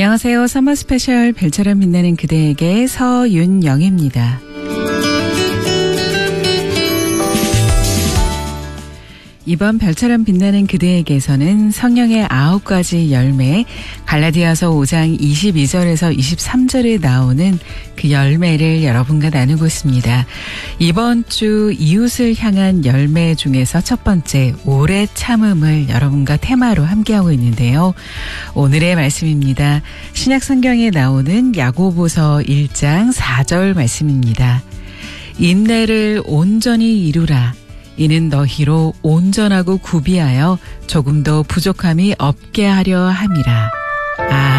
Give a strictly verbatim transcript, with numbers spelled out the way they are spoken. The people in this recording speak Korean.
안녕하세요. 서머 스페셜 별처럼 빛나는 그대에게 서윤영입니다. 이번 별처럼 빛나는 그대에게서는 성령의 아홉 가지 열매, 갈라디아서 오 장 이십이 절에서 이십삼 절에 나오는 그 열매를 여러분과 나누고 있습니다. 이번 주 이웃을 향한 열매 중에서 첫 번째, 오래 참음을 여러분과 테마로 함께하고 있는데요. 오늘의 말씀입니다. 신약 성경에 나오는 야고보서 일 장 사 절 말씀입니다. 인내를 온전히 이루라. 이는 너희로 온전하고 구비하여 조금도 부족함이 없게 하려 함이라. 아.